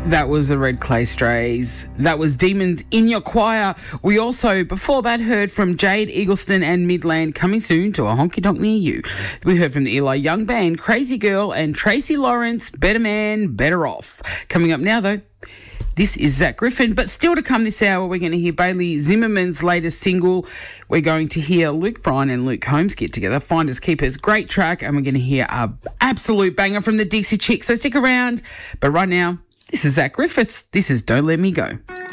That was the Red Clay Strays. That was Demons in Your Choir. We also, before that, heard from Jade Eagleston and Midland, coming soon to a honky tonk near you. We heard from the Eli Young Band, Crazy Girl, and Tracy Lawrence, Better Man, Better Off. Coming up now, though, this is Zach Griffin, but still to come this hour, we're going to hear Bailey Zimmerman's latest single. We're going to hear Luke Bryan and Luke Combs get together, Finders Keepers, great track, and we're going to hear a absolute banger from the Dixie Chicks, so stick around. But right now, this is Zach Griffith. This is Don't Let Me Go.